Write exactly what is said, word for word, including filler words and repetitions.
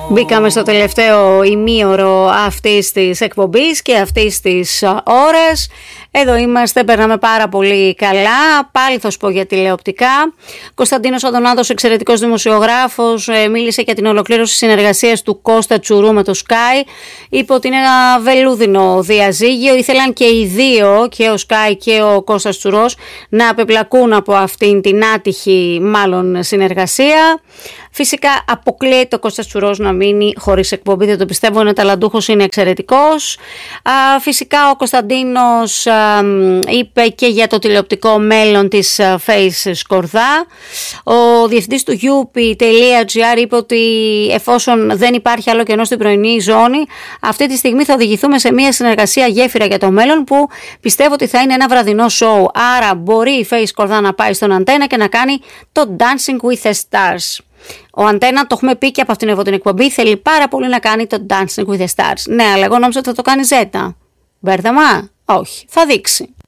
Μπήκαμε στο τελευταίο ημίωρο αυτής της εκπομπής και αυτής της ώρας. Εδώ είμαστε, περνάμε πάρα πολύ καλά. Πάλι θα σου πω για τηλεοπτικά. Κωνσταντίνος Αντωνάδος, εξαιρετικός δημοσιογράφος, μίλησε για την ολοκλήρωση συνεργασίας του Κώστα Τσουρού με το Sky. Είπε ότι είναι ένα βελούδινο διαζύγιο. Ήθελαν και οι δύο, και ο Sky και ο Κώστας Τσουρός, να απεπλακούν από αυτήν την άτυχη μάλλον συνεργασία. Φυσικά αποκλείεται ο Κώστας Τσουρός να μείνει χωρίς εκπομπή, δεν το πιστεύω, είναι ταλαντούχος, είναι εξαιρετικός. Α, φυσικά ο Κωνσταντίνος α, είπε και για το τηλεοπτικό μέλλον της Face Σκορδά. Ο διευθυντής του youppi.gr είπε ότι εφόσον δεν υπάρχει άλλο κενό στην πρωινή ζώνη, αυτή τη στιγμή θα οδηγηθούμε σε μια συνεργασία γέφυρα για το μέλλον που πιστεύω ότι θα είναι ένα βραδινό show. Άρα μπορεί η Face Σκορδά να πάει στον Αντένα και να κάνει το Dancing with the Stars. Ο Αντένα, το έχουμε πει και από αυτήν εδώ την εκπομπή, θέλει πάρα πολύ να κάνει το Dancing with the Stars. Ναι, αλλά εγώ νόμιζα ότι θα το κάνει Ζέτα. Μπέρδεμα? Όχι, θα δείξει.